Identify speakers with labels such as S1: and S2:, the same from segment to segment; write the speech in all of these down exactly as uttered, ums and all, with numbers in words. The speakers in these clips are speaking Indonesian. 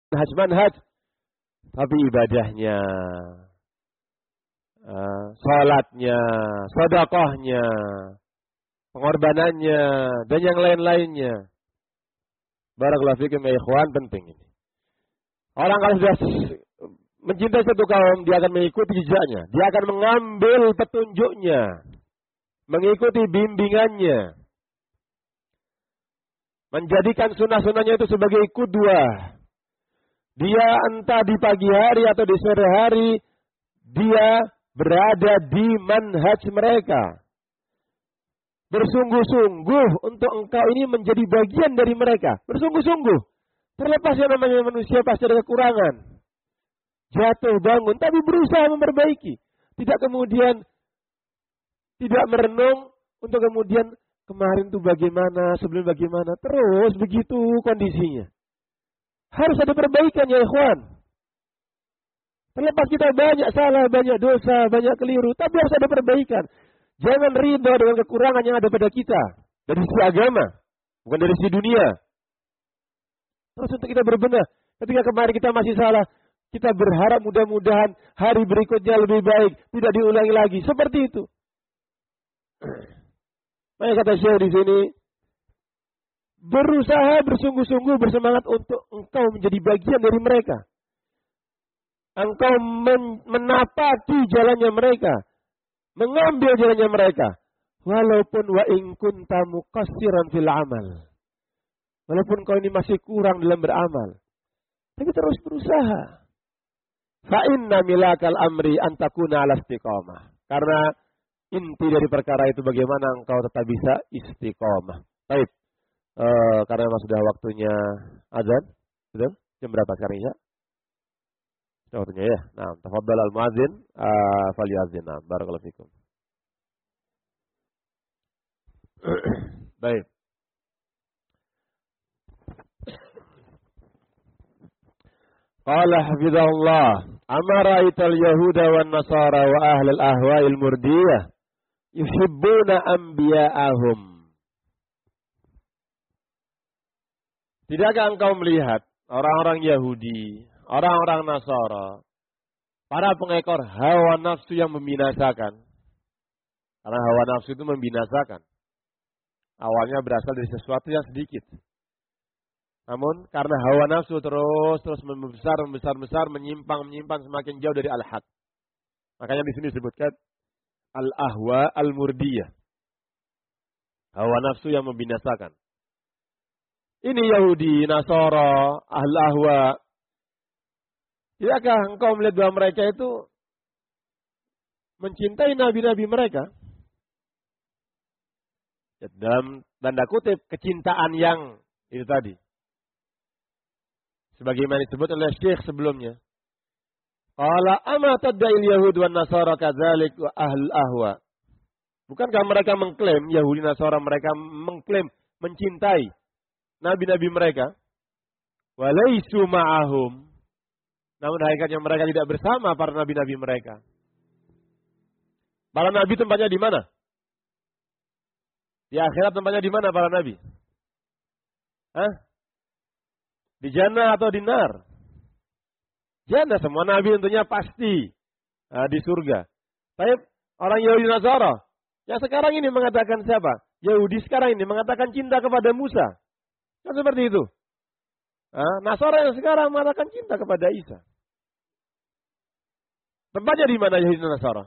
S1: manhaj-manhaj, tapi ibadahnya, uh, salatnya, sedekahnya, pengorbanannya, dan yang lain-lainnya. Barakallahu fikum ya ikhwan, penting ini. Orang kalau sudah mencintai satu kaum, dia akan mengikuti jejaknya. Dia akan mengambil petunjuknya. Mengikuti bimbingannya. Menjadikan sunnah-sunnahnya itu sebagai qudwah. Dia entah di pagi hari atau di sore hari, dia berada di manhaj mereka. Bersungguh-sungguh untuk engkau ini menjadi bagian dari mereka. Bersungguh-sungguh. Terlepas yang namanya manusia pasti ada kekurangan. Jatuh bangun, tapi berusaha memperbaiki. Tidak kemudian tidak merenung untuk kemudian kemarin tuh bagaimana, sebelum bagaimana. Terus begitu kondisinya. Harus ada perbaikan ya ikhwan. Terlepas kita banyak salah, banyak dosa, banyak keliru, tapi harus ada perbaikan. Jangan ridha dengan kekurangan yang ada pada kita. Dari sisi agama, bukan dari sisi dunia. Terus untuk kita berbenah. Ketika kemarin kita masih salah, kita berharap mudah-mudahan hari berikutnya lebih baik. Tidak diulangi lagi. Seperti itu. Maka kata Syekh di sini, berusaha bersungguh-sungguh bersemangat untuk engkau menjadi bagian dari mereka. Engkau men- menapaki jalannya mereka. Mengambil jalannya mereka. Walaupun wa in kunta muqassiran fil amal. Walaupun kau ini masih kurang dalam beramal. Tapi terus berusaha. Fa inna milakal amri an takuna ala istiqamah. Karena inti dari perkara itu bagaimana engkau tetap bisa istiqamah. Baik. Uh, karena memang sudah waktunya azan. Sudah? Jam berapa sekarang Isya? Sudah waktunya ya. Nah, tafadhal al-muadzin uh, falyuadzin. Nah, barakallahu fikum. Baik. Qala hafizahullah, amara ital yahuda wan nasara wa ahlal ahwa'il murdiyah yuhibbuna anbiya'ahum. Tidakkah engkau melihat orang-orang Yahudi, orang-orang Nasara, para pengekor hawa nafsu yang membinasakan? Karena hawa nafsu itu membinasakan. Awalnya berasal dari sesuatu yang sedikit. Namun karena hawa nafsu terus terus membesar, membesar, besar, menyimpang, menyimpang semakin jauh dari al-haq. Makanya di sini disebutkan al-ahwa al-murdiyah. Hawa nafsu yang membinasakan. Ini Yahudi, Nasara, Ahl-Ahwa. Tidakkah engkau melihat bahwa mereka itu mencintai nabi-nabi mereka? Dalam tanda kutip, kecintaan yang itu tadi. Sebagaimana disebut oleh Syekh sebelumnya. Qala ama tadda'il Yahud wan Nasara kadzalik wa Ahl-Ahwa. Bukankah mereka mengklaim, Yahudi, Nasara, mereka mengklaim mencintai nabi-nabi mereka, walaisu ma'ahum, namun hakikatnya mereka tidak bersama para nabi-nabi mereka. Para nabi tempatnya di mana? Di akhirat tempatnya di mana para nabi? Hah? Di jannah atau di nar? Jannah, semua nabi tentunya pasti uh, di surga. Tapi orang Yahudi Nasara yang sekarang ini mengatakan siapa? Yahudi sekarang ini mengatakan cinta kepada Musa. Kan seperti itu. Nah, Nasara yang sekarang mengatakan cinta kepada Isa. Tempatnya di mana Yahudi dan Nasara?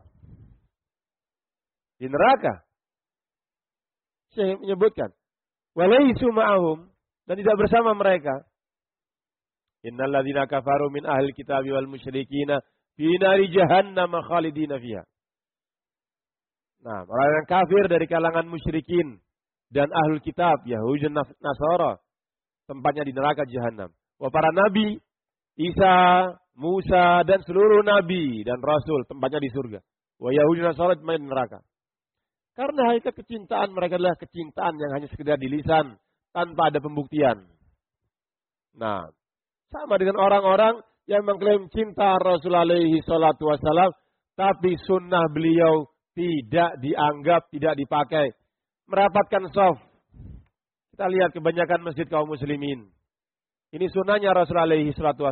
S1: Di neraka. Syekh menyebutkan, walaisu ma'ahum, dan tidak bersama mereka. Innal ladzina kafaru min ahli kitabi wal musyrikina fi nari jahannam khalidina fiha. Nah, orang yang kafir dari kalangan musyrikin dan ahlul kitab, Yahudi dan Nasara, tempatnya di neraka jahanam. Wah, para nabi, Isa, Musa, dan seluruh nabi dan rasul, tempatnya di surga. Wah, Yahudi dan Nasara tempatnya di neraka. Karena hakikat kecintaan mereka adalah kecintaan yang hanya sekedar di lisan, tanpa ada pembuktian. Nah, sama dengan orang-orang yang mengklaim cinta Rasul alaihi salatu wassalam, tapi sunnah beliau tidak dianggap, tidak dipakai. Merapatkan shaf. Kita lihat kebanyakan masjid kaum muslimin. Ini sunnahnya Rasul alaihi salatu wassalam.